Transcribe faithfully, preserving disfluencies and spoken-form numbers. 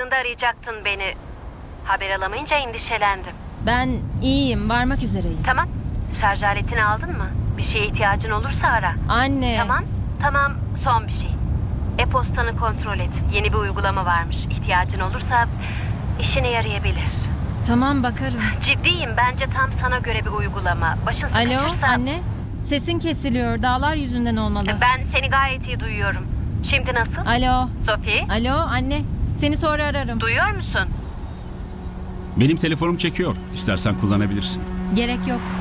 zamanda arayacaktın beni. Haber alamayınca endişelendim. Ben iyiyim, varmak üzereyim. Tamam. Şarj aletini aldın mı? Bir şeye ihtiyacın olursa ara. Anne. Tamam. Tamam. Son bir şey. E-postanı kontrol et. Yeni bir uygulama varmış. İhtiyacın olursa işine yarayabilir. Tamam, bakarım. Ciddiyim. Bence tam sana göre bir uygulama. Başın Alo, sıkışırsa... anne. Sesin kesiliyor. Dağlar yüzünden olmalı. Ben seni gayet iyi duyuyorum. Şimdi nasıl? Alo. Sophie? Alo, anne. Seni sonra ararım. Duyuyor musun? Benim telefonum çekiyor. İstersen kullanabilirsin. Gerek yok.